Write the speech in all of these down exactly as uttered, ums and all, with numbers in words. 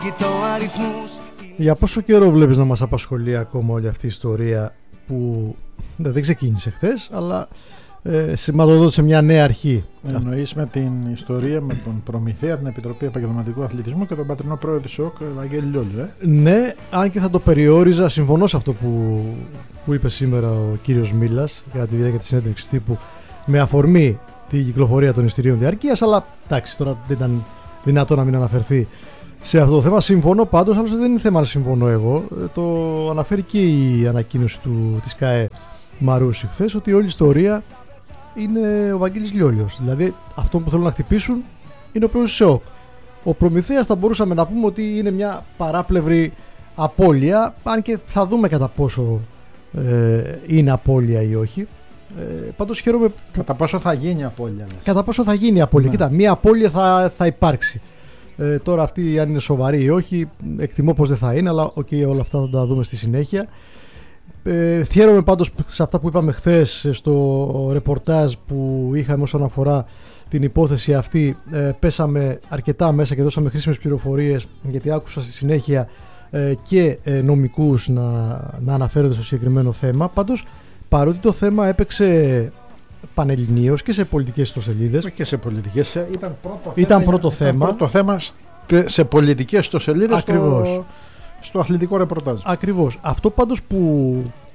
Για πόσο καιρό βλέπεις να μας απασχολεί ακόμα όλη αυτή η ιστορία που δεν ξεκίνησε χθες, αλλά ε, σηματοδότησε μια νέα αρχή? Εννοείς με την ιστορία με τον Προμηθέα, την Επιτροπή Επαγγελματικού Αθλητισμού και τον πατρινό πρόεδρο της ΟΚ, Βαγγέλη Λιόλιου, ε? Ναι, αν και θα το περιόριζα, συμφωνώ σε αυτό που, που είπε σήμερα ο κύριος Μίλας κατά τη διάρκεια της συνέντευξης τύπου με αφορμή την κυκλοφορία των εισιτηρίων διαρκείας, αλλά εντάξει, τώρα δεν ήταν δυνατό να μην αναφερθεί σε αυτό το θέμα. Συμφωνώ πάντως, άλλωστε δεν είναι θέμα να συμφωνώ εγώ. Το αναφέρει και η ανακοίνωση του, της ΚΑΕ Μαρούση χθες, ότι όλη η ιστορία είναι ο Βαγγέλης Λιόλιος. Δηλαδή αυτό που θέλουν να χτυπήσουν είναι ο πρόεδρος της ΕΟΚ. Ο Προμηθέας θα μπορούσαμε να πούμε ότι είναι μια παράπλευρη απώλεια, αν και θα δούμε κατά πόσο ε, είναι απώλεια ή όχι. Ε, πάντως χαίρομαι. Κατά πόσο θα γίνει απώλεια, λες. Κατά πόσο θα γίνει απώλεια. Ναι. Κοίτα, μια απώλεια θα, θα υπάρξει. Ε, τώρα αυτή αν είναι σοβαρή ή όχι, εκτιμώ πως δεν θα είναι, αλλά okay, όλα αυτά θα τα δούμε στη συνέχεια. Ε, χαίρομαι πάντως σε αυτά που είπαμε χθες στο ρεπορτάζ που είχαμε όσον αφορά την υπόθεση αυτή. Ε, πέσαμε αρκετά μέσα και δώσαμε χρήσιμες πληροφορίες, γιατί άκουσα στη συνέχεια ε, και ε, νομικούς να, να αναφέρονται στο συγκεκριμένο θέμα. Πάντως, παρότι το θέμα έπαιξε πανελληνίως και σε πολιτικές ιστοσελίδες. Και σε πολιτικές ήταν πρώτο ήταν θέμα, πρώτο ήταν θέμα. Πρώτο θέμα σε πολιτικές ιστοσελίδες. Ακριβώς. Στο, στο αθλητικό ρεπορτάζ. Ακριβώς. Αυτό πάντως που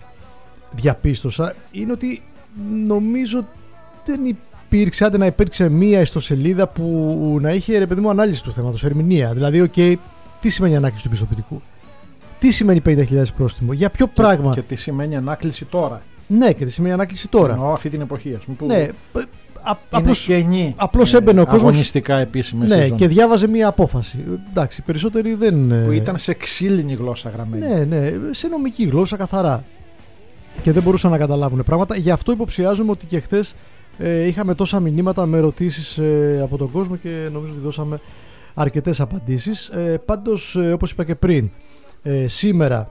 διαπίστωσα είναι ότι νομίζω δεν υπήρξε, άντε να υπήρξε μία ιστοσελίδα που να είχε, ρε παιδί μου, ανάλυση του θέματος, ερμηνεία. Δηλαδή, okay, τι σημαίνει ανάκληση του πιστοποιητικού, τι σημαίνει πενήντα χιλιάδες πρόστιμο, για ποιο και, πράγμα. Και τι σημαίνει ανάκληση τώρα. Ναι, και τι σημαίνει ανάκληση τώρα. Εννοώ αυτή την εποχή, ας πούμε. Που ναι, απλώς, απλώς ε, έμπαινε ο κόσμος. Αγωνιστικά επίσημες. Ναι, σεζόν. και διάβαζε μία απόφαση. Εντάξει, περισσότεροι δεν. Που ήταν σε ξύλινη γλώσσα γραμμένη. Ναι, ναι, σε νομική γλώσσα καθαρά. Και δεν μπορούσαν να καταλάβουν πράγματα. Γι' αυτό υποψιάζομαι ότι και χθες ε, είχαμε τόσα μηνύματα με ερωτήσεις ε, από τον κόσμο και νομίζω ότι δώσαμε αρκετές απαντήσεις. Ε, πάντως, ε, όπως είπα και πριν, ε, σήμερα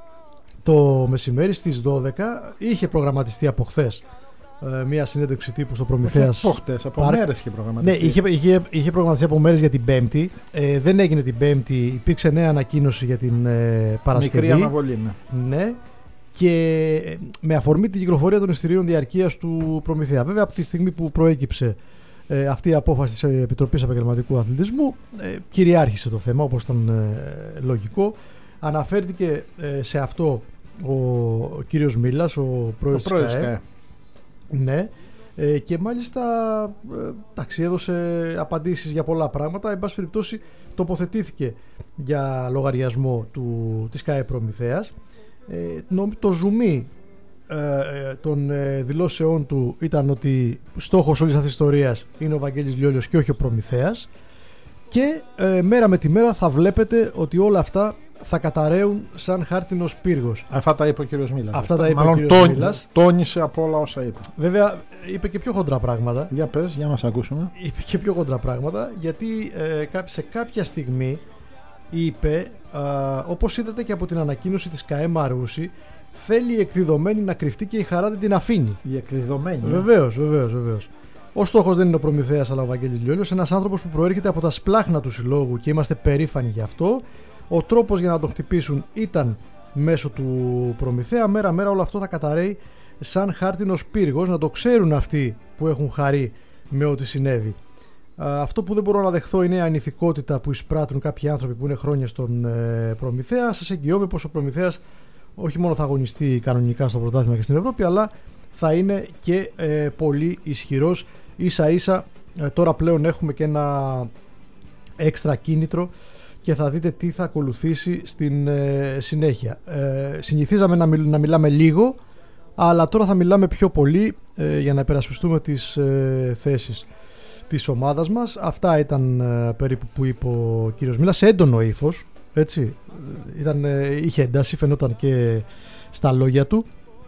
το μεσημέρι στις δώδεκα είχε προγραμματιστεί από χθες ε, μια συνέντευξη τύπου στο Προμηθέας. Από χθες, από Πάρ... μέρες είχε προγραμματιστεί. Ναι, είχε, είχε, είχε προγραμματιστεί από μέρες για την Πέμπτη. Ε, δεν έγινε την Πέμπτη, υπήρξε νέα ανακοίνωση για την ε, Παρασκευή. Μικρή αναβολή, ναι. Ναι. Και με αφορμή την κυκλοφορία των εισιτηρίων διαρκείας του Προμηθέα. Βέβαια, από τη στιγμή που προέκυψε ε, αυτή η απόφαση της Επιτροπής Επαγγελματικού Αθλητισμού, ε, κυριάρχησε το θέμα, όπως ήταν ε, λογικό. Αναφέρθηκε ε, σε αυτό ο, ο κύριος Μίλας, ο πρόεδρος της ΚΑΕ. Ναι. Ε, και μάλιστα ε, ταξί, έδωσε απαντήσεις για πολλά πράγματα. Εν πάση περιπτώσει, τοποθετήθηκε για λογαριασμό του, της ΚΑΕ Προμηθέας. Το ζουμί ε, των ε, δηλώσεών του ήταν ότι στόχος όλης αυτής της ιστορίας είναι ο Βαγγέλης Λιόλιος και όχι ο Προμηθέας, και ε, μέρα με τη μέρα θα βλέπετε ότι όλα αυτά θα καταραίουν σαν χάρτινος πύργος. Αυτά τα είπε ο κύριος Μίλας. Αυτά τα είπε Μάλλον ο κύριος τόνι, Μίλας. Τόνισε από όλα όσα είπε. Βέβαια είπε και πιο χοντρά πράγματα. Για πες, για να μας ακούσουμε. Είπε και πιο χοντρά πράγματα, γιατί ε, σε κάποια στιγμή είπε, α, όπως είδατε και από την ανακοίνωση της ΚΑΕ Μαρούση, θέλει η εκδιδομένη να κρυφτεί και η χαρά δεν την αφήνει. Η εκδιδομένη. Βεβαίως, βεβαίως, βεβαίως. Ο στόχος δεν είναι ο Προμηθέας, αλλά ο Βαγγέλης Λιόλιος, ένας άνθρωπος που προέρχεται από τα σπλάχνα του συλλόγου και είμαστε περήφανοι γι' αυτό. Ο τρόπος για να τον χτυπήσουν ήταν μέσω του Προμηθέα. Μέρα-μέρα όλο αυτό θα καταραίει σαν χάρτινος πύργος, να το ξέρουν αυτοί που έχουν χαρεί με ό,τι συνέβη. Αυτό που δεν μπορώ να δεχθώ είναι η ανηθικότητα που εισπράττουν κάποιοι άνθρωποι που είναι χρόνια στον ε, Προμηθέα. Σας εγγυώμαι πως ο Προμηθέας όχι μόνο θα αγωνιστεί κανονικά στο πρωτάθλημα και στην Ευρώπη, αλλά θα είναι και ε, πολύ ισχυρός. Ίσα ίσα ε, τώρα πλέον έχουμε και ένα έξτρα κίνητρο και θα δείτε τι θα ακολουθήσει στην ε, συνέχεια. Ε, συνηθίζαμε να, μιλ, να μιλάμε λίγο, αλλά τώρα θα μιλάμε πιο πολύ ε, για να υπερασπιστούμε τις ε, θέσεις της ομάδας μας. Αυτά ήταν ε, περίπου που είπε ο κύριος Μίλας, σε έντονο ύφος, έτσι. Ήταν, ε, είχε ένταση, φαινόταν και στα λόγια του,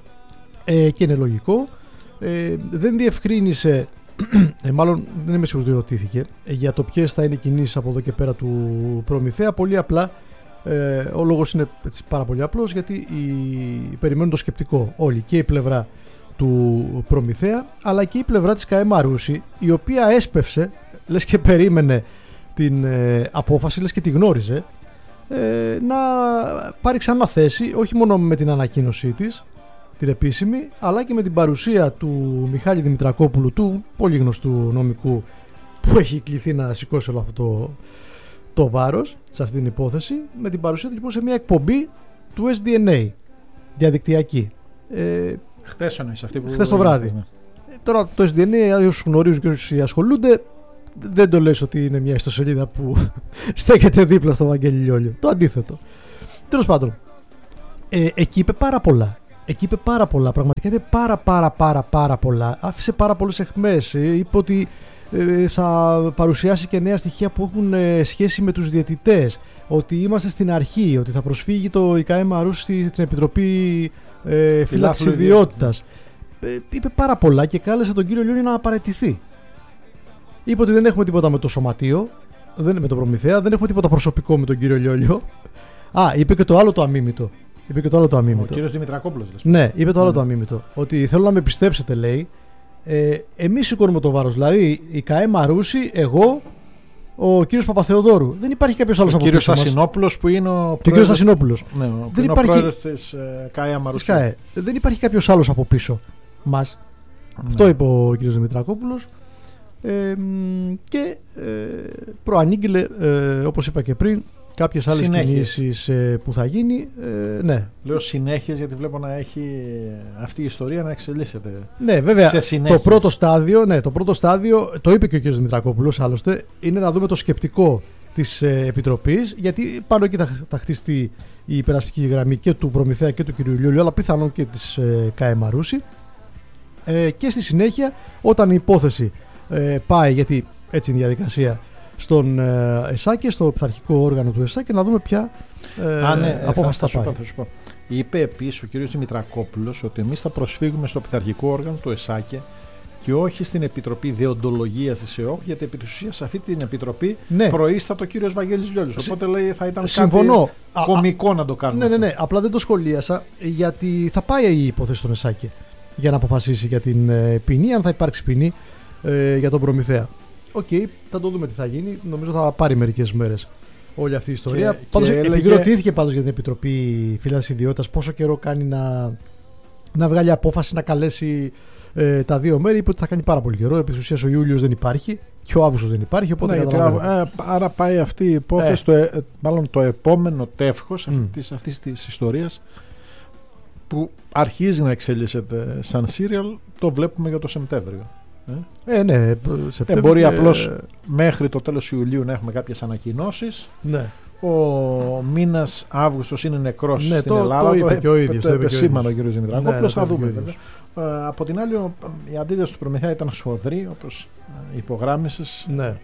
ε, και είναι λογικό. Ε, δεν διευκρίνησε, ε, μάλλον δεν είμαι σίγουρος ότι ρωτήθηκε, ε, για το ποιες θα είναι οι κινήσεις από εδώ και πέρα του Προμηθέα. Πολύ απλά, ε, ο λόγος είναι έτσι, πάρα πολύ απλός, γιατί οι, περιμένουν το σκεπτικό όλοι, και η πλευρά του Προμηθέα αλλά και η πλευρά της ΚΑΕ Μαρούση, η οποία έσπευσε, λες και περίμενε την ε, απόφαση, λες και τη γνώριζε, ε, να πάρει ξανά θέση, όχι μόνο με την ανακοίνωσή της, την επίσημη, αλλά και με την παρουσία του Μιχάλη Δημητρακόπουλου, του πολύ γνωστού νομικού, που έχει κληθεί να σηκώσει όλο αυτό το, το βάρος σε αυτή την υπόθεση, με την παρουσία του λοιπόν σε μια εκπομπή του ες ντι εν έι διαδικτυακή. Ε, χθες εννοείς, αυτή που χθες το βράδυ. Ναι. Τώρα το ες ντι εν έι, όσοι γνωρίζουν και όσοι ασχολούνται, δεν το λες ότι είναι μια ιστοσελίδα που στέκεται δίπλα στο Βαγγέλη Λιόλιο. Το αντίθετο. Τέλος πάντων, ε, εκεί είπε πάρα πολλά. Εκεί είπε πάρα πολλά. Πραγματικά είπε πάρα πάρα πάρα πάρα πολλά. Άφησε πάρα πολλές αιχμές. Ε, είπε ότι ε, θα παρουσιάσει και νέα στοιχεία που έχουν ε, σχέση με τους διαιτητές. Ότι είμαστε στην αρχή. Ότι θα προσφύγει το ΙΚΑΕ Μαρούσι στην Επιτροπή ε, Φύλαξης Ιδιότητας. Ε, είπε πάρα πολλά και κάλεσε τον κύριο Λιόλιο να απαρατηθεί. Είπε ότι δεν έχουμε τίποτα με το σωματείο, δεν, με τον Προμηθέα, δεν έχουμε τίποτα προσωπικό με τον κύριο Λιόλιο. Α, είπε και το άλλο το αμίμητο. Είπε και το άλλο το αμίμητο. Ο κύριος Δημητρακόπουλος. Ναι, είπε το άλλο mm. το αμίμητο. Ότι θέλω να με πιστέψετε, λέει. Ε, εμείς σηκώνουμε το βάρος. Δηλαδή, η ΚΑΕ Μαρούσι, εγώ, ο κύριος Παπαθεοδόρου. Δεν υπάρχει κάποιος άλλος από πίσω. Ο κύριος Στασινόπουλος που είναι ο πρόεδρος. Και ο κύριος Στασινόπουλος. Ναι, ο δεν υπάρχει... πρόεδρος της ε, ΚΑΕ Μαρούσι. ΚΑΕ. Δεν υπάρχει κάποιος άλλος από πίσω μας. Ναι. Αυτό είπε ο κύριος Δημητρακόπουλος. Ε, και ε, προανήγγειλε, ε, όπως είπα και πριν, κάποιες άλλες κινήσεις ε, που θα γίνει. Ε, ναι. Λέω συνέχειες γιατί βλέπω να έχει αυτή η ιστορία να εξελίσσεται. Ναι, βέβαια. Το πρώτο στάδιο, ναι, το πρώτο στάδιο, το είπε και ο κ. Δημητρακόπουλος άλλωστε, είναι να δούμε το σκεπτικό της ε, Επιτροπής, γιατί πάνω εκεί θα, θα χτιστεί η υπερασπιστική γραμμή και του Προμηθέα και του κ. Λιόλιου, αλλά πιθανόν και της ε, ΚΑΕ Μαρούσι. Ε, και στη συνέχεια, όταν η υπόθεση ε, πάει, γιατί έτσι είναι η διαδικασία, στον ε, ΕΣΑΚΕ, στο πειθαρχικό όργανο του ΕΣΑΚΕ, να δούμε ποια ε, Α, ναι, απόφαση θα, θα, θα, πάει. θα σου πω. Είπε επίσης ο κ. Δημητρακόπουλος ότι εμείς θα προσφύγουμε στο πειθαρχικό όργανο του ΕΣΑΚΕ και όχι στην Επιτροπή Δεοντολογίας της ΕΟΚ, γιατί επί της ουσίας σε αυτή την επιτροπή ναι. προείστατο ο κ. Βαγγέλης Λιόλιος. Οπότε λέει θα ήταν Συμφωνώ. κάτι κωμικό α, να το κάνουμε. Ναι, ναι, ναι. Απλά δεν το σχολίασα, γιατί θα πάει η υπόθεση στον ΕΣΑΚΕ για να αποφασίσει για την ε, ποινή, αν θα υπάρξει ποινή ε, για τον Προμηθέα. Οκ, okay, θα το δούμε τι θα γίνει. Νομίζω θα πάρει μερικές μέρες όλη αυτή η ιστορία. Και, πάντως, και επειδή έλεγε... ρωτήθηκε πάντως για την Επιτροπή Φύλαξης Ιδιότητας πόσο καιρό κάνει να, να βγάλει απόφαση να καλέσει ε, τα δύο μέρη, είπε ότι θα κάνει πάρα πολύ καιρό. Επί της ουσίας ο Ιούλιος δεν υπάρχει και ο Αύγουστος δεν υπάρχει. Οπότε ναι, καταλαβαίνω. Ε, άρα πάει αυτή η υπόθεση, ε. το, ε, μάλλον το επόμενο τεύχος mm. αυτής, αυτής της ιστορίας που αρχίζει να εξελίσσεται σαν σύριαλ, το βλέπουμε για το Σεπτέμβριο. Ε, ναι, ε, μπορεί και... απλώς μέχρι το τέλος Ιουλίου να έχουμε κάποιες ανακοινώσεις. Ναι. Ο μήνας Αύγουστος είναι νεκρός ναι, στην το, Ελλάδα. Το είπε και ο ίδιος. Το επεσήμανε ο κ. Δημητρακόπουλος. Ναι, θα δούμε. Ε, από την άλλη, η αντίδραση του Προμηθέα ήταν σφοδρή, όπως υπογράμμισες. Ναι.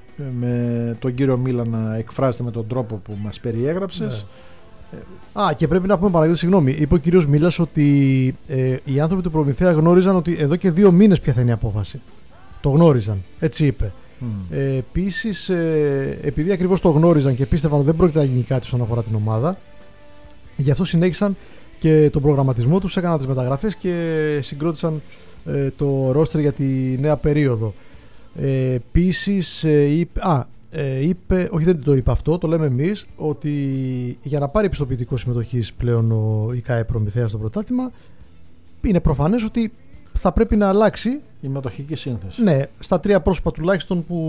Με τον κύριο Μίλα να εκφράζεται με τον τρόπο που μας περιέγραψες. Ναι. Α, και πρέπει να πούμε Παναγιώτη, συγγνώμη. Είπε ο κύριος Μίλας ότι ε, οι άνθρωποι του Προμηθέα γνώριζαν ότι εδώ και δύο μήνες ποια θα είναι η απόφαση. Το γνώριζαν. Έτσι είπε. Mm. Ε, Επίσης, ε, επειδή ακριβώς το γνώριζαν και πίστευαν ότι δεν πρόκειται να γίνει κάτι όσον αφορά την ομάδα, γι' αυτό συνέχισαν και τον προγραμματισμό τους, έκαναν τις μεταγραφές και συγκρότησαν ε, το ρόστερ για τη νέα περίοδο. Ε, Επίσης, ε, είπε. Α, Ε, είπε, όχι δεν το είπε αυτό, το λέμε εμείς, ότι για να πάρει πιστοποιητικό συμμετοχής πλέον ο ΙΚΑΕ Προμηθέας στο πρωτάθλημα, είναι προφανές ότι θα πρέπει να αλλάξει η μετοχική σύνθεση. Ναι, στα τρία πρόσωπα τουλάχιστον που,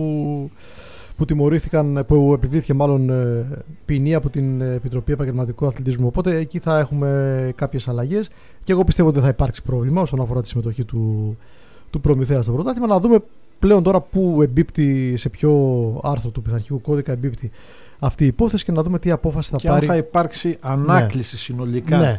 που τιμωρήθηκαν, που επιβλήθηκε μάλλον ποινή από την Επιτροπή Επαγγελματικού Αθλητισμού. Οπότε εκεί θα έχουμε κάποιες αλλαγές και εγώ πιστεύω ότι δεν θα υπάρξει πρόβλημα όσον αφορά τη συμμετοχή του, του Προμηθέα στο πρωτάθλημα. Να δούμε πλέον τώρα που εμπίπτει, σε ποιο άρθρο του πειθαρχικού κώδικα εμπίπτει αυτή η υπόθεση και να δούμε τι απόφαση θα και πάρει. Και αν θα υπάρξει ανάκληση ναι. συνολικά ναι.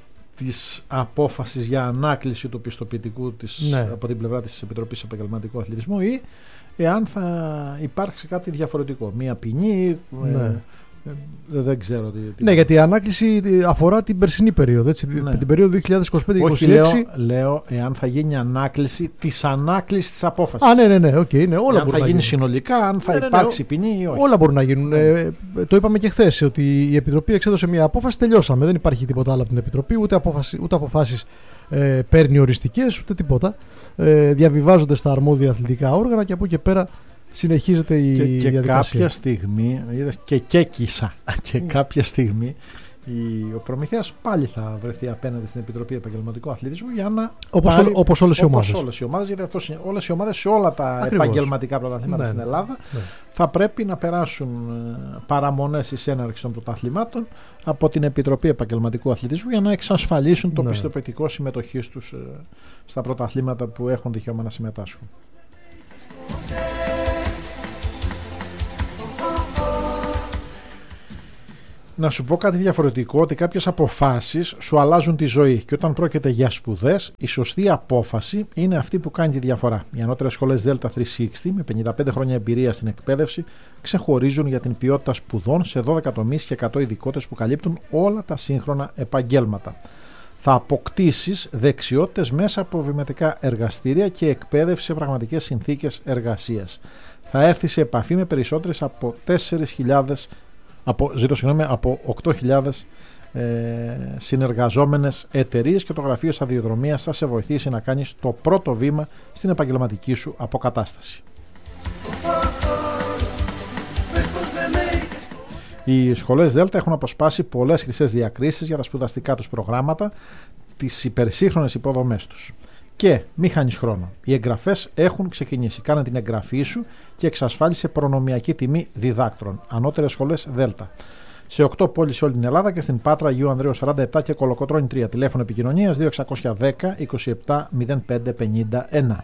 της απόφασης για ανάκληση του πιστοποιητικού της, ναι. από την πλευρά της Επιτροπής Επαγγελματικού Αθλητισμού ή εάν θα υπάρξει κάτι διαφορετικό. Μία ποινή. Ναι. Ε, ε, δεν ξέρω τι, τι. Ναι, γιατί η ανάκληση αφορά την περσινή περίοδο. Έτσι, ναι. Την περίοδο δύο χιλιάδες είκοσι πέντε είκοσι έξι. Όχι, λέω, λέω εάν θα γίνει ανάκληση της ανάκλησης της απόφασης. Α, ναι, ναι, ναι. Okay, ναι όλα αν θα γίνει γίνουν. συνολικά, αν θα ναι, ναι, υπάρξει ναι, ποινή ή όχι. Όλα μπορούν να γίνουν. Ναι. Ε, το είπαμε και χθες ότι η Επιτροπή εξέδωσε μια απόφαση. Τελειώσαμε. Δεν υπάρχει τίποτα άλλο από την Επιτροπή. Ούτε, απόφαση, ούτε αποφάσεις ε, παίρνει οριστικές, ούτε τίποτα. Ε, διαβιβάζονται στα αρμόδια αθλητικά όργανα και από εκεί και πέρα συνεχίζεται η και, διαδικασία. Και κάποια στιγμή, είδες, και κέκισα, και κάποια στιγμή η, ο Προμηθέας πάλι θα βρεθεί απέναντι στην Επιτροπή Επαγγελματικού Αθλητισμού για να. Όπως, πάρει, ό, όπως όλες οι ομάδες. Όπως όλες οι ομάδες, γιατί αυτός, όλες οι ομάδες σε όλα τα Ακριβώς. επαγγελματικά πρωταθλήματα Ναι, στην Ελλάδα ναι. θα πρέπει να περάσουν παραμονές εις έναρξης των πρωταθλημάτων από την Επιτροπή Επαγγελματικού Αθλητισμού για να εξασφαλίσουν το ναι. πιστοποιητικό συμμετοχής τους στα πρωταθλήματα που έχουν δικαίωμα να συμμετάσχουν. Να σου πω κάτι διαφορετικό, ότι κάποιες αποφάσεις σου αλλάζουν τη ζωή και όταν πρόκειται για σπουδές, η σωστή απόφαση είναι αυτή που κάνει τη διαφορά. Οι ανώτερες σχολές Delta τριακόσια εξήντα με πενήντα πέντε χρόνια εμπειρία στην εκπαίδευση ξεχωρίζουν για την ποιότητα σπουδών σε δώδεκα τομείς και εκατό ειδικότητες που καλύπτουν όλα τα σύγχρονα επαγγέλματα. Θα αποκτήσεις δεξιότητες μέσα από βιωματικά εργαστήρια και εκπαίδευση σε πραγματικές συνθήκες εργασίας. Θα έρθεις σε επαφή με περισσότερες από τέσσερις χιλιάδες Από, ζητώ συγγνώμη, από οκτώ χιλιάδες ε, συνεργαζόμενες εταιρείες και το γραφείο σταδιοδρομίας θα σε βοηθήσει να κάνεις το πρώτο βήμα στην επαγγελματική σου αποκατάσταση. Οι σχολές Delta έχουν αποσπάσει πολλές χρυσές διακρίσεις για τα σπουδαστικά τους προγράμματα, τις υπερσύγχρονες υποδομές τους. Και μη χάνεις χρόνο. Οι εγγραφές έχουν ξεκινήσει. Κάνε την εγγραφή σου και εξασφάλισε προνομιακή τιμή διδάκτρων. Ανώτερες σχολές Delta. Σε οκτώ πόλεις σε όλη την Ελλάδα και στην Πάτρα, Αγίου Ανδρέου σαράντα επτά και Κολοκοτρώνη τρία. Τηλέφωνο επικοινωνίας δύο εξακόσια δέκα είκοσι επτά μηδέν πέντε πενήντα ένα.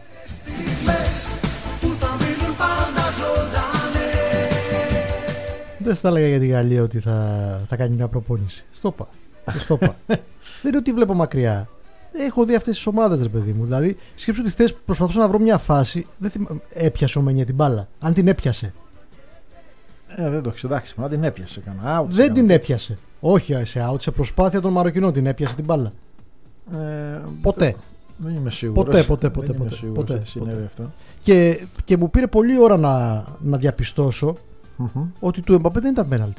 Δεν στα έλεγα για τη Γαλλία ότι θα, θα κάνει μια προπόνηση. Στόπα. Στόπα. Δεν είναι ότι βλέπω μακριά. Έχω δει αυτές τις ομάδες, ρε παιδί μου. Δηλαδή, σκέψου ότι χθες προσπαθούσα να βρω μια φάση. Δεν θυμ... Έπιασε ο Μενιέ την μπάλα. Αν την έπιασε. Ε, δεν το ξέρω. Εντάξει, μα την έπιασε. Κανένα out. Δεν την έπιασε. Όχι σε out, σε προσπάθεια των Μαροκινών την έπιασε την μπάλα. Ε, ποτέ. Δεν είμαι σίγουρος. Ποτέ, ποτέ, ποτέ. Δεν ποτέ, είμαι ποτέ, ποτέ, ποτέ. Αυτό. Και, και μου πήρε πολλή ώρα να, να διαπιστώσω mm-hmm. ότι του Εμπαπέ δεν ήταν πέναλτι.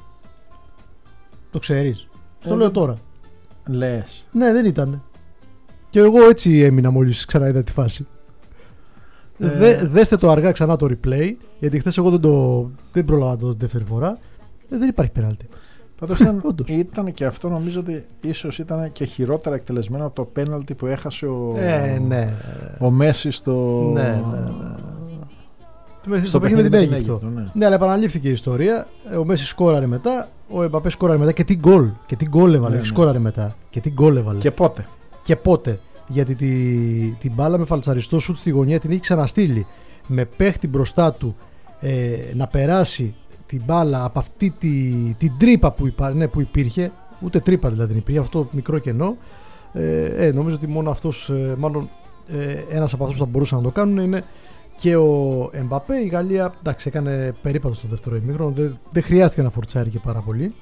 Το ξέρεις. Ε, το λέω τώρα. Λες. Ναι, δεν ήταν. Και εγώ έτσι έμεινα μόλις ξαναείδα τη φάση. Ε... Δε, δέστε το αργά ξανά το replay, γιατί χθες εγώ δεν, το, δεν πρόλαβα το δεύτερη φορά. Ε, δεν υπάρχει πέναλτι. Πάντως ήταν, ήταν και αυτό, νομίζω ότι ίσως ήταν και χειρότερα εκτελεσμένο από το πέναλτι που έχασε ο, ε, ναι. ο Μέση στο... Ναι, ναι, ναι. Στο παιχνίδι με την Αίγυπτο. Αίγυπτο ναι. ναι, αλλά επαναλήφθηκε η ιστορία. Ο Μέση σκόραρε μετά, ο Εμπαπέ σκόραρε μετά και τι γκολ. Και τι γκολ έβαλε. Ναι, ναι. Σκόραρε μετά. Και τι γκολ έβαλε. Και πότε. Και πότε. Γιατί τη, την μπάλα με φαλτσαριστό σουτ στη γωνία την έχει ξαναστείλει. Με παίχτη μπροστά του ε, να περάσει την μπάλα από αυτή τη, την τρύπα που, υπά, ναι, που υπήρχε. Ούτε τρύπα δηλαδή δεν υπήρχε. Αυτό το μικρό κενό. Ε, ε, νομίζω ότι μόνο αυτός, ε, μάλλον ε, ένας από αυτούς που θα μπορούσαν να το κάνουν είναι και ο Εμπαπέ. Η Γαλλία εντάξει, έκανε περίπατο στο δεύτερο ημίχρονο. Δεν, δεν χρειάστηκε να φορτσάρει και πάρα πολύ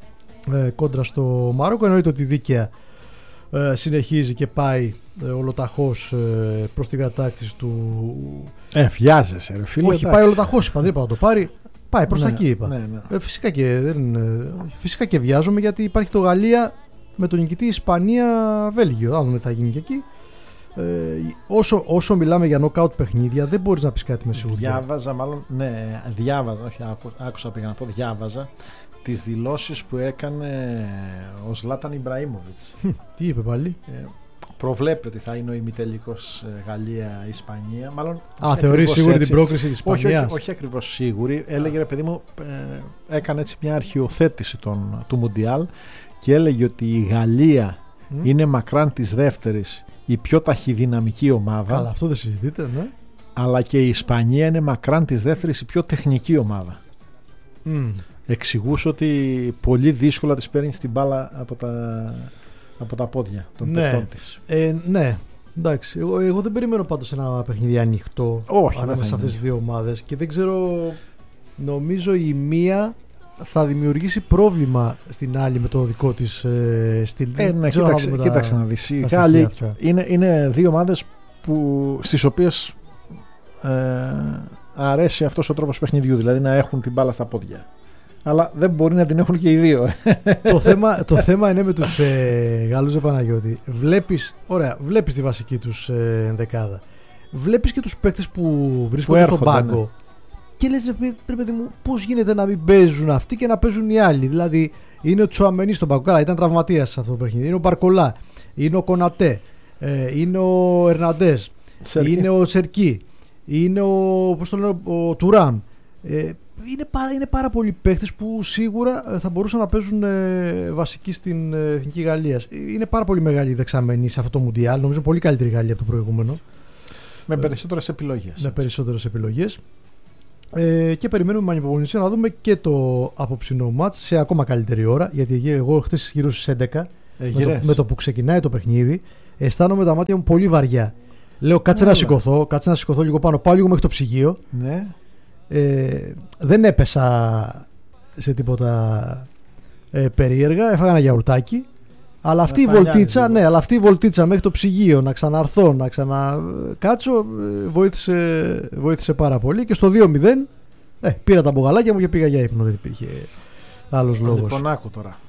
ε, κόντρα στο Μάροκο. Εννοείται ότι δίκαια ε, συνεχίζει και πάει ε, ολοταχώς ε, προς την κατάκτηση του. Ε, βιάζεσαι, ρε φίλε. Όχι, εντάξει. Πάει ολοταχώς. Είπα, δεν είπα να το πάρει. Πάει προς τα εκεί, είπα. Ναι, ναι. Ε, φυσικά, και, δεν, ε, φυσικά και βιάζομαι, γιατί υπάρχει το Γαλλία με τον νικητή Ισπανία-Βέλγιο. Αν δούμε τι θα γίνει και εκεί. Ε, όσο, όσο μιλάμε για knockout παιχνίδια, δεν μπορείς να πεις κάτι με σιγουριά. Διάβαζα, μάλλον. Ναι, διάβαζα. Όχι, άκου, άκουσα πήγα να πω. Διάβαζα τις δηλώσεις που έκανε ο Ζλάταν Ιμπραήμοβιτς. Τι είπε πάλι? Ε, προβλέπει ότι θα είναι ο ημιτελικός Γαλλία-Ισπανία. Μάλλον. Α, θεωρείς σίγουρη έτσι την πρόκριση της Ισπανίας? Όχι, όχι, όχι ακριβώς σίγουρη. Έλεγε, ρε παιδί μου, ε, έκανε έτσι μια αρχιοθέτηση των, του Μουντιάλ και έλεγε ότι η Γαλλία mm. είναι μακράν της δεύτερης η πιο ταχυδυναμική ομάδα. Καλά, αυτό δεν συζητείτε, ναι. Αλλά και η Ισπανία είναι μακράν της δεύτερης η πιο τεχνική ομάδα. Mm. Εξηγούσε ότι πολύ δύσκολα της παίρνει την μπάλα από τα, από τα πόδια των ναι. παιχτών της. Ε, ναι, εντάξει. Εγώ, εγώ δεν περιμένω πάντως ένα παιχνίδι ανοιχτό. Όχι, ανάμεσα σε αυτές τις δύο ομάδες. Και δεν ξέρω, νομίζω η μία θα δημιουργήσει πρόβλημα στην άλλη με το δικό της ε, στυλ. Ε, ναι, κοίταξε, να, κοίταξε να δεις. Οι Γάλλοι είναι, είναι δύο ομάδες που, στις οποίες ε, αρέσει αυτός ο τρόπος παιχνιδιού, δηλαδή να έχουν την μπάλα στα πόδια. Αλλά δεν μπορεί να την έχουν και οι δύο. το, θέμα, το θέμα είναι με τους ε, Γάλλους, δε Παναγιώτη. Βλέπεις, ωραία, βλέπεις τη βασική τους ε, ενδεκάδα. Βλέπεις και τους παίκτες που βρίσκονται στον πάγκο. Ναι. Και λες, ρε παιδί μου, πώς γίνεται να μην παίζουν αυτοί και να παίζουν οι άλλοι? Δηλαδή, είναι ο Τσουαμενί στον πάγκο. Καλά, ήταν τραυματίας σε αυτό το παιχνίδι. Είναι ο Μπαρκολά, είναι ο Κονατέ, ε, είναι ο Ερναντές, είναι ο Σερκί, είναι ο, πώς το λένε, ο Τουράμ. Ε, είναι, πάρα, είναι πάρα πολλοί παίχτες που σίγουρα θα μπορούσαν να παίζουν ε, βασικοί στην ε, Εθνική Γαλλίας. Είναι πάρα πολύ μεγάλη δεξαμενή σε αυτό το Μουντιάλ. Νομίζω πολύ καλύτερη Γαλλία από το προηγούμενο. Με περισσότερες επιλογές. Με περισσότερες επιλογές. Ε, και περιμένουμε με ανυπομονησία να δούμε και το απόψινό μάτς σε ακόμα καλύτερη ώρα. Γιατί εγώ χτες γύρω στις έντεκα, ε, με, το, με το που ξεκινάει το παιχνίδι, αισθάνομαι τα μάτια μου πολύ βαριά. Λέω κάτσε ναι, να σηκωθώ, κάτσε να σηκωθώ λίγο πάνω, πάω λίγο μέχρι το ψυγείο. Ναι. Ε, δεν έπεσα σε τίποτα ε, περίεργα, έφαγα ένα γιαουρτάκι. Αλλά αυτή, η βολτίτσα, ναι, αλλά αυτή η βολτίτσα μέχρι το ψυγείο, να ξαναρθώ, να ξανακάτσω, βοήθησε, βοήθησε πάρα πολύ. Και στο δύο μηδέν ε, πήρα τα μπουγαλάκια μου και πήγα για ύπνο. Δεν υπήρχε άλλος λόγος. Λοιπόν, άκου τώρα.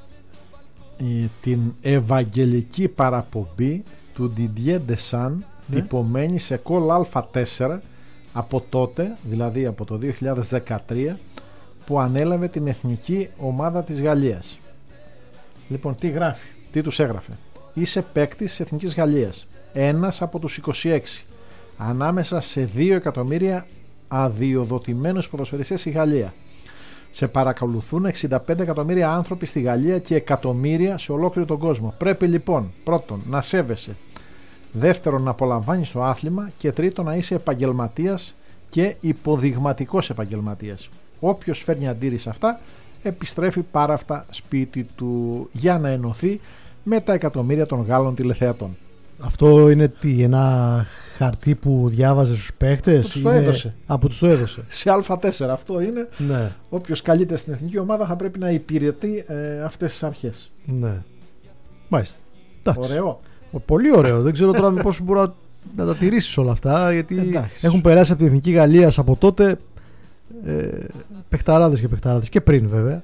Η, την ευαγγελική παραπομπή του Didier Deschamps, ναι, τυπωμένη σε κολ Α τέσσερα από τότε, δηλαδή από το δύο χιλιάδες δεκατρία, που ανέλαβε την εθνική ομάδα της Γαλλίας. Λοιπόν, τι γράφει, τι τους έγραφε? Είσαι παίκτης της Εθνικής Γαλλίας, ένας από τους είκοσι έξι, ανάμεσα σε δύο εκατομμύρια αδειοδοτημένους ποδοσφαιριστές στη Γαλλία. Σε παρακολουθούν εξήντα πέντε εκατομμύρια άνθρωποι στη Γαλλία και εκατομμύρια σε ολόκληρο τον κόσμο. Πρέπει λοιπόν, πρώτον, να σέβεσαι, δεύτερον, να απολαμβάνεις το άθλημα και τρίτον, να είσαι επαγγελματίας και υποδειγματικός επαγγελματίας. Όποιος φέρνει αντίρρηση σε αυτά, επιστρέφει πάρα αυτά σπίτι του για να ενωθεί με τα εκατομμύρια των Γάλλων τηλεθεατών. Αυτό είναι τι, ένα χαρτί που διάβαζε στους παίχτες? Από τους το έδωσε. Από τους το έδωσε. Σε Α τέσσερα αυτό είναι. Ναι. Όποιος καλείται στην εθνική ομάδα θα πρέπει να υπηρετεί ε, αυτές τις αρχές. Ναι. Μάλιστα. Ωραίο. Πολύ ωραίο. Δεν ξέρω τώρα πώς μπορεί να, να τα τηρήσεις όλα αυτά, γιατί εντάξει, έχουν περάσει από την Εθνική Γαλλίας από τότε ε, παιχταράδες και παιχταράδες και πριν βέβαια.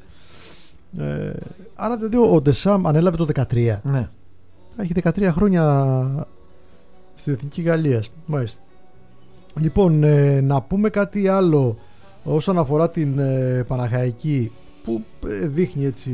Ε, άρα δηλαδή ο Ντεσάμ ανέλαβε το δεκατρία. Ναι. Έχει δεκατρία χρόνια στην Εθνική Γαλλίας. Μάλιστα. Λοιπόν, ε, να πούμε κάτι άλλο όσον αφορά την ε, Παναχαϊκή, που ε, δείχνει έτσι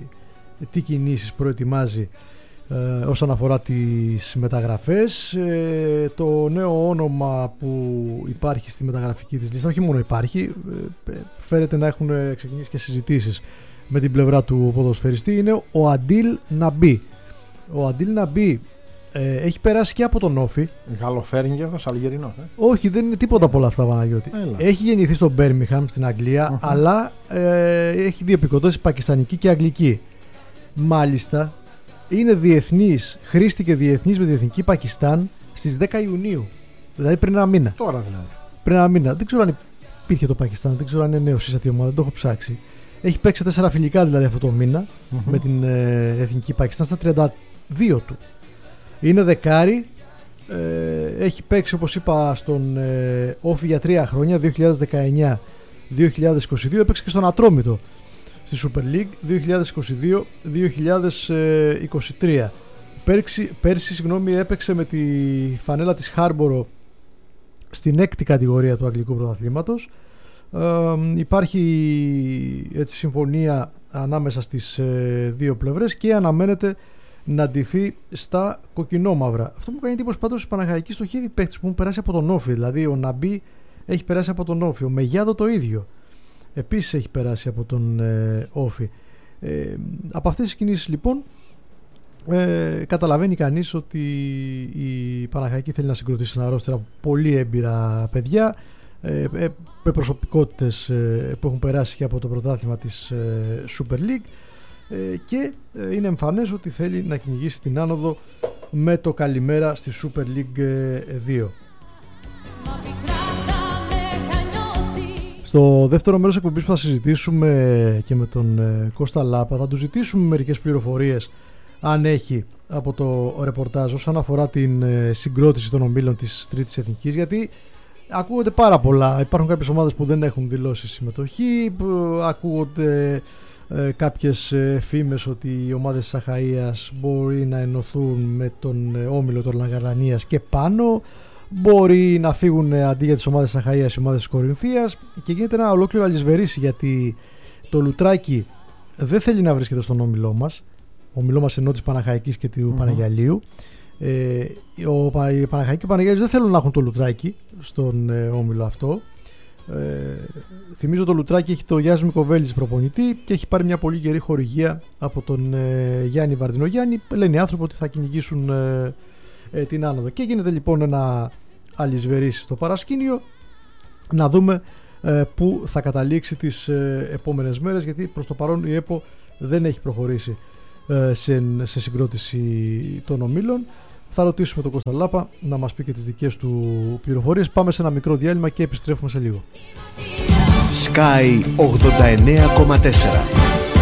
τι κινήσεις προετοιμάζει ε, όσον αφορά τις μεταγραφές. Ε, το νέο όνομα που υπάρχει στη μεταγραφική της λίστα, όχι μόνο υπάρχει, ε, φέρεται να έχουν ξεκινήσει και συζητήσεις με την πλευρά του ποδοσφαιριστή, είναι ο Αντίλ Ναμπί. Ο Αντίλ Ναμπί ε, έχει περάσει και από τον Όφι. Γαλλοφέρνη και αυτός, Αλγερινός. Ε. Όχι, δεν είναι τίποτα από όλα αυτά, Παναγιώτη. Έλα. Έχει γεννηθεί στο Μπέρμιχαμ στην Αγγλία, uh-huh. αλλά ε, έχει δύο επικοτώσεις, πακιστανική και αγγλική. Μάλιστα, είναι διεθνής, χρήστηκε διεθνής με την Εθνική Πακιστάν στις δέκα Ιουνίου. Δηλαδή πριν ένα μήνα. Τώρα δηλαδή. Πριν ένα μήνα. Δεν ξέρω αν υπήρχε το Πακιστάν, δεν ξέρω αν είναι νέο σύστατη ομάδα, δεν το έχω ψάξει. Έχει παίξει τέσσερα φιλικά δηλαδή αυτό το μήνα mm-hmm. με την ε, Εθνική Πακιστάν στα τριάντα δύο του. Είναι δεκάρι, ε, έχει παίξει όπως είπα στον ε, Όφι για τρία χρόνια, δύο χιλιάδες δεκαεννιά δύο χιλιάδες είκοσι δύο, έπαιξε και στον Ατρόμητο στη Super League δύο χιλιάδες είκοσι δύο δύο χιλιάδες είκοσι τρία. Πέρσι, πέρσι συγγνώμη, έπαιξε με τη φανέλα της Χάρμπορο στην έκτη κατηγορία του Αγγλικού Πρωταθλήματος. Ε, υπάρχει έτσι συμφωνία ανάμεσα στις ε, δύο πλευρές και αναμένεται να ντυθεί στα κοκκινόμαυρα. Αυτό που κάνει εντύπωση πάντως η Παναχαϊκή στο χέρι παίκτης που έχουν περάσει από τον Όφι. Δηλαδή ο Ναμπί έχει περάσει από τον Όφι, ο Μεγιάδο το ίδιο επίσης έχει περάσει από τον ε, Όφι. Ε, από αυτές τις κινήσεις λοιπόν ε, καταλαβαίνει κανείς ότι η Παναχαϊκή θέλει να συγκροτήσει ένα ρόστερ από πολύ έμπειρα παιδιά ε, ε, με προσωπικότητες ε, που έχουν περάσει και από το πρωτάθλημα της ε, Super League ε, και ε, είναι εμφανές ότι θέλει να κυνηγήσει την άνοδο με το καλημέρα στη Super League δύο. Στο δεύτερο μέρος εκπομπής που θα συζητήσουμε και με τον ε, Κώστα Λάπα θα του ζητήσουμε μερικές πληροφορίες αν έχει από το ρεπορτάζ όσον αφορά την ε, συγκρότηση των ομίλων της Τρίτης Εθνικής, γιατί ακούγονται πάρα πολλά. Υπάρχουν κάποιες ομάδες που δεν έχουν δηλώσει συμμετοχή, που ακούγονται ε, κάποιες ε, φήμες ότι οι ομάδες της Αχαΐας μπορεί να ενωθούν με τον ε, όμιλο των Λαγαρανίας και πάνω. μπορεί να φύγουν αντί για τις ομάδες της Αχαΐας οι ομάδες της Κορινθίας και γίνεται ένα ολόκληρο αλυσβερίσι, γιατί το Λουτράκι δεν θέλει να βρίσκεται στον όμιλό μας, ο όμιλό μας ενώ της Παναχαϊκής και του mm-hmm. Παναγιαλίου. Ε, ο, οι Παναχαϊκοί και ο Παναγιαλίος δεν θέλουν να έχουν το Λουτράκι στον ε, όμιλο αυτό. Ε, θυμίζω το Λουτράκι έχει το Γιάννη Μικοβέλης προπονητή και έχει πάρει μια πολύ γερή χορηγία από τον ε, Γιάννη Βαρδινογιάννη. Λένε οι άνθρωποι ότι θα κυνηγήσουν ε, ε, την άνοδο. Και γίνεται λοιπόν ένα αλυσβερίσι στο παρασκήνιο. Να δούμε ε, πού θα καταλήξει τις ε, επόμενες μέρες, γιατί προς το παρόν η ΕΠΟ δεν έχει προχωρήσει ε, σε, σε συγκρότηση των ομίλων. Θα ρωτήσουμε τον Κώστα Λάπα να μας πει και τις δικές του πληροφορίες. Πάμε σε ένα μικρό διάλειμμα και επιστρέφουμε σε λίγο. Sky ογδόντα εννέα κόμμα τέσσερα